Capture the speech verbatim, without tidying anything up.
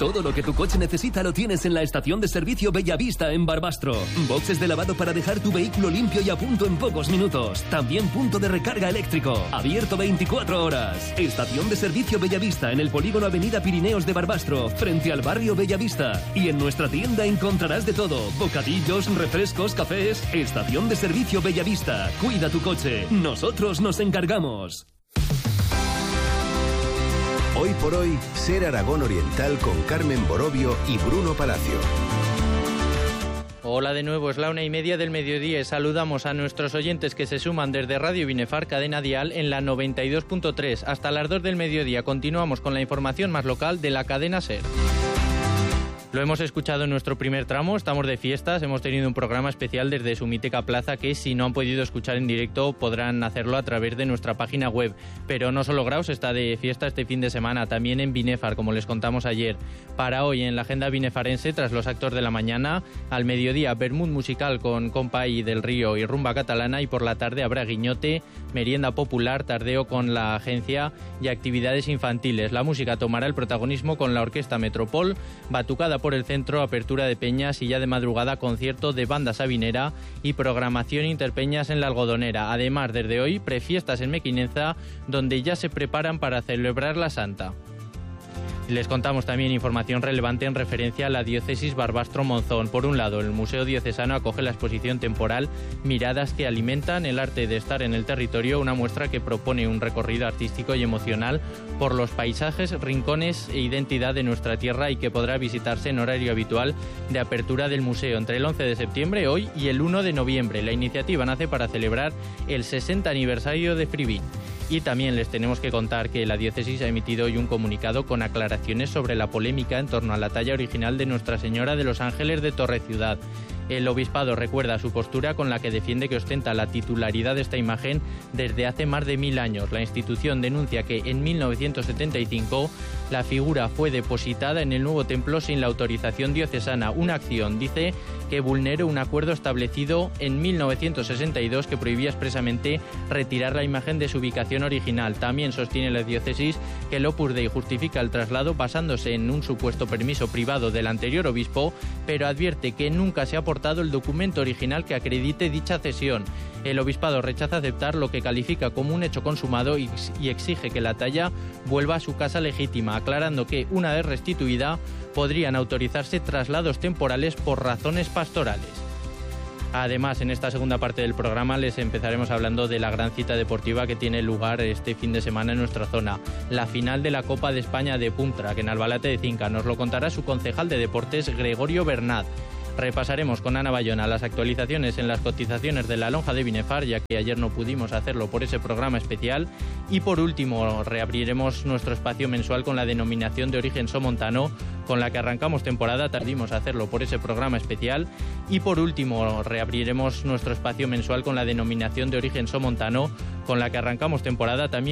Todo lo que tu coche necesita lo tienes en la estación de servicio Bellavista en Barbastro. Boxes de lavado para dejar tu vehículo limpio y a punto en pocos minutos. También punto de recarga eléctrico. Abierto veinticuatro horas. Estación de servicio Bellavista en el polígono Avenida Pirineos de Barbastro, frente al barrio Bellavista. Y en nuestra tienda encontrarás de todo. Bocadillos, refrescos, cafés. Estación de servicio Bellavista. Cuida tu coche. Nosotros nos encargamos. Hoy por hoy, Ser Aragón Oriental con Carmen Borovio y Bruno Palacio. Hola de nuevo, es la una y media del mediodía y saludamos a nuestros oyentes que se suman desde Radio Binefar, cadena dial, en la noventa y dos punto tres. Hasta las dos del mediodía continuamos con la información más local de la cadena SER. Lo hemos escuchado en nuestro primer tramo, estamos de fiestas, hemos tenido un programa especial desde Sumiteca Plaza que si no han podido escuchar en directo podrán hacerlo a través de nuestra página web. Pero no solo Graus está de fiesta este fin de semana, también en Binefar, como les contamos ayer. Para hoy en la agenda binefarense, tras los actos de la mañana, al mediodía Vermut musical con Compay del Río y rumba catalana, y por la tarde habrá guiñote, merienda popular, tardeo con la agencia y actividades infantiles. La música tomará el protagonismo con la Orquesta Metropol, batucada por el centro, apertura de peñas y ya de madrugada concierto de banda sabinera y programación interpeñas en la Algodonera. Además, desde hoy, prefiestas en Mequinenza, donde ya se preparan para celebrar la Santa. Les contamos también información relevante en referencia a la diócesis Barbastro-Monzón. Por un lado, el Museo Diocesano acoge la exposición temporal Miradas que alimentan el arte de estar en el territorio, una muestra que propone un recorrido artístico y emocional por los paisajes, rincones e identidad de nuestra tierra y que podrá visitarse en horario habitual de apertura del museo entre el once de septiembre, hoy, y el uno de noviembre. La iniciativa nace para celebrar el sesenta aniversario de Frivín. Y también les tenemos que contar que la diócesis ha emitido hoy un comunicado con aclaraciones sobre la polémica en torno a la talla original de Nuestra Señora de los Ángeles de Torreciudad. El obispado recuerda su postura con la que defiende que ostenta la titularidad de esta imagen desde hace más de mil años. La institución denuncia que en mil novecientos setenta y cinco la figura fue depositada en el nuevo templo sin la autorización diocesana, una acción, dice, que vulneró un acuerdo establecido en mil novecientos sesenta y dos que prohibía expresamente retirar la imagen de su ubicación original. También sostiene la diócesis que el Opus Dei justifica el traslado basándose en un supuesto permiso privado del anterior obispo, pero advierte que nunca se ha aportado el documento original que acredite dicha cesión. El obispado rechaza aceptar lo que califica como un hecho consumado y exige que la talla vuelva a su casa legítima, aclarando que, una vez restituida, podrían autorizarse traslados temporales por razones pastorales. Además, en esta segunda parte del programa les empezaremos hablando de la gran cita deportiva que tiene lugar este fin de semana en nuestra zona, la final de la Copa de España de Puntra, que en Albalate de Cinca nos lo contará su concejal de deportes, Gregorio Bernat. Repasaremos con Ana Bayona las actualizaciones en las cotizaciones de la lonja de Binefar, ya que ayer no pudimos hacerlo por ese programa especial. Y por último, reabriremos nuestro espacio mensual con la denominación de origen somontano, con la que arrancamos temporada, tardimos a hacerlo por ese programa especial. Y por último, reabriremos nuestro espacio mensual con la denominación de origen somontano, con la que arrancamos temporada también